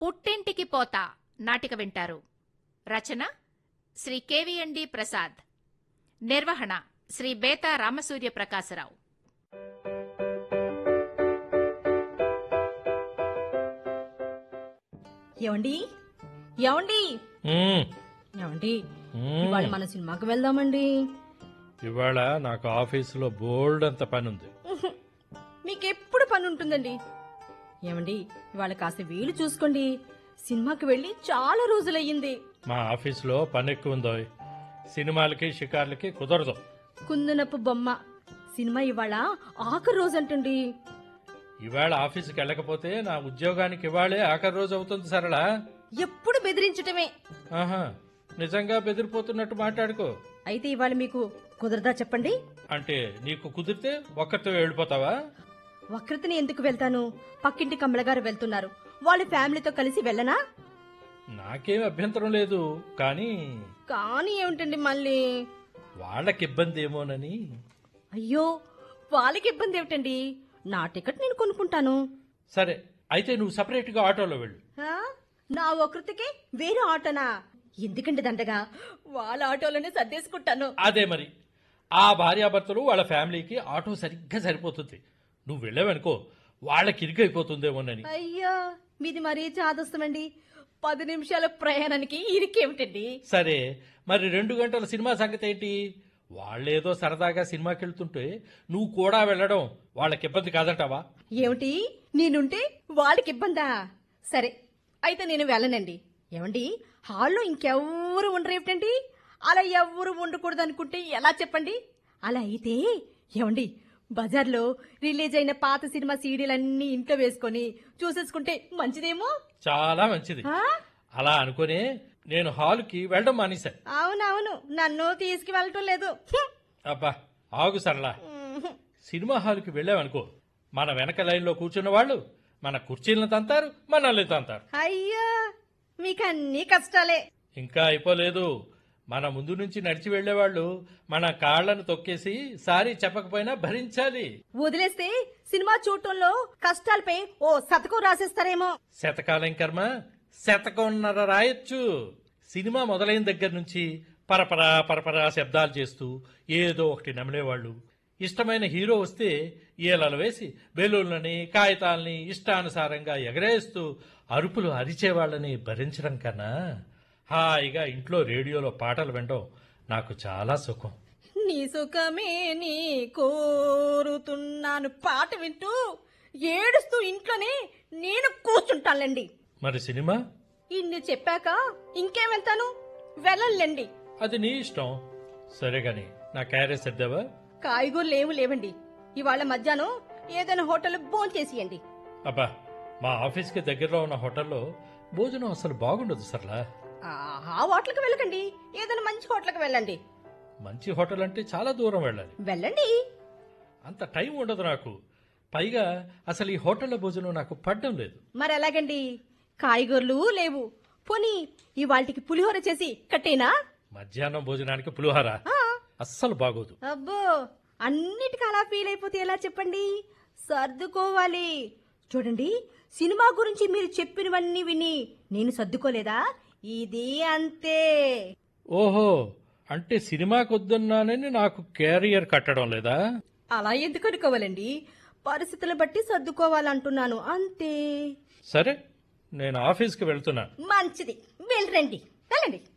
పుట్టింటికి పోతా నాటిక వింటారు. రచన శ్రీ కెవిఎండి ప్రసాద్. నిర్వహణ శ్రీ బేతా రామసూర్య ప్రకాశరావు. ఏమండి ఏమండి ఏమండి ఇవాళ మన సినిమాకి వెళ్దామండి. ఇవాళ నాకు ఆఫీసులో బోల్డ్ అంత పని ఉంది. మీకెప్పుడు పని ఉంటుందండి. ఏమండి ఇవాళ కాస్త వీలు చూసుకోండి. సినిమాకి వెళ్ళి చాలా రోజులయ్యింది. మా ఆఫీసులో పని ఎక్కువ ఉందో, సినిమాలకి షికార్లకి కుదరదు. కుందనపు బొమ్మ సినిమా ఇవాళ ఆఖరి రోజు అంటండి. ఇవాళ ఆఫీసుకి వెళ్ళకపోతే నా ఉద్యోగానికి ఇవాళే ఆఖరి రోజు అవుతుంది సరళ. ఎప్పుడు బెదిరించటమే. ఆహా, నిజంగా బెదిరిపోతున్నట్టు మాట్లాడుకో. అయితే ఇవాళ మీకు కుదరదా చెప్పండి. అంటే నీకు కుదిరితే ఒక్కరితో వెళ్ళిపోతావా? వక్రతని ఎందుకు వెళ్తాను? పక్కింటి కమలగారు వెళ్తున్నారు. వాళ్ళ ఫ్యామిలీతో కలిసి వెళ్ళనా? నాకేం అభ్యంతరం లేదు, కానీ కానీ ఏమిటండి మళ్ళీ? వాళ్ళకి ఇబ్బంది ఏమోనని. అయ్యో, వాళ్ళకి ఇబ్బంది ఏమిటండి? నా టికెట్ నేను కొనుక్కుంటాను. సరే, అయితే నువ్వు సపరేట్ గా ఆటోలో వెళ్ళు. ఆ? నా వక్రతకి వేరే ఆటోనా? ఎందుకండి దండగా? వాళ్ళ ఆటోలోనే సర్దేసుకుంటాను. అదే మరి, ఆ భార్యాభర్తలు వాళ్ళ ఫ్యామిలీకి ఆటో సరిగ్గా సరిపోతుంది. నువ్వు వెళ్ళావనుకో వాళ్ళకి ఇరుకైపోతుందేమోనని. అయ్యో, మీది మరీ చాదస్తమండి. 10 నిమిషాల ప్రయాణానికి ఇరికేమిటండి? సరే, మరి 2 గంటల సినిమా సంగతి ఏంటి? వాళ్ళేదో సరదాగా సినిమాకి వెళ్తుంటే నువ్వు కూడా వెళ్ళడం వాళ్ళకి ఇబ్బంది కాదంటావా? ఏమిటి, నేనుంటే వాళ్ళకి ఇబ్బందా? సరే, అయితే నేను వెళ్ళనండి. ఏమండి, హాల్లో ఇంకెవ్వరు ఉండరేమిటండి? అలా ఎవ్వరు ఉండకూడదు అనుకుంటే ఎలా చెప్పండి? అలా అయితే ఏమండి, బజార్లో రిలీజ్ అయిన పాత సినిమా సీడీలన్నీ ఇంట్లో వేసుకొని చూసేసుకుంటే మంచిదేమో. చాలా మంచిది. అలా అనుకునే నేను హాల్కి వెళ్ళడం మానేశాను. అవునవును, నన్ను తీసుకువెళ్ళటం లేదు. అబ్బా ఆగు సరళ. సినిమా హాల్కి వెళ్ళావనుకో మన వెనక లైన్లో కూర్చున్న వాళ్ళు మన కుర్చీలను తంతారు, మనల్ని తంతారు. అయ్యో, మీకన్నీ కష్టాలే. ఇంకా అయిపోలేదు. మన ముందు నుంచి నడిచి వెళ్లేవాళ్లు మన కాళ్లను తొక్కేసి సారీ చెప్పకపోయినా భరించాలి. వదిలేస్తే సినిమా చూడటంలో కష్టాలపై ఓ శతకం రాసేస్తారేమో. శతకాలం కర్మ, శతకంన్నర రాయొచ్చు. సినిమా మొదలైన దగ్గర నుంచి పరపరా పరపరా శబ్దాలు చేస్తూ ఏదో ఒకటి నమిలేవాళ్లు. ఇష్టమైన హీరో వస్తే ఈలలు వేసి బెలూన్లని కాగితాలని ఇష్టానుసారంగా ఎగరేస్తూ అరుపులు అరిచేవాళ్లని భరించడం కన్నా హాయిగా ఇంట్లో రేడియోలో పాటలు వినడం నాకు చాలా సుఖం. నీ సుఖమే నీ కోరుతున్నాను పాట వింటూ ఏడుస్తూ ఇంట్లోనే నేను కూర్చుంటానులేండి. మరి సినిమా? ఇన్ని చెప్పాక ఇంకేం వెళ్తాను, వెళ్ళండి. అది నీ ఇష్టం. సరే గాని నా క్యారేజ్ సర్దావా? కాయగూరలు ఏమి లేవండి. ఇవాళ మధ్యాహ్నం ఏదైనా హోటల్ భోంచేసియండి. అబ్బా, మా ఆఫీస్కి దగ్గరలో ఉన్న హోటల్లో భోజనం అసలు బాగుండదు సర్లా. ఆ హోటల్కి వెళ్ళకండి, ఏదైనా మంచి హోటల్కి వెళ్ళండి. మంచి హోటల్ అంటే చాలా దూరం వెళ్ళాలి. వెళ్ళండి. అంత టైం ఉండదు నాకు. పైగా అసలు ఈ హోటల్లో భోజనం నాకు పడ్డం లేదు. మరి ఎలాగండి? కాయగూరలు లేవు. పోనీ ఇవాళకి పులిహోర చేసి కట్టేనా? మధ్యాహ్నం భోజనానికి పులిహోర అస్సలు బాగోదు. అబ్బో, అన్నిటికీ అలా ఫీల్ అయిపోతే ఎలా చెప్పండి? సర్దుకోవాలి. చూడండి, సినిమా గురించి మీరు చెప్పినవన్నీ విని నేను సర్దుకోలేదా? ఇది అంతే. ఓహో, అంటే సినిమాకి వద్దన్నానని నాకు క్యారియర్ కట్టడం లేదా? అలా ఎందుకు అనుకోవాలండి? పరిస్థితులు బట్టి సర్దుకోవాలంటున్నాను అంతే. సరే, నేను ఆఫీస్కి వెళ్తున్నా. మంచిది, వెళ్ళండి వెళ్ళండి.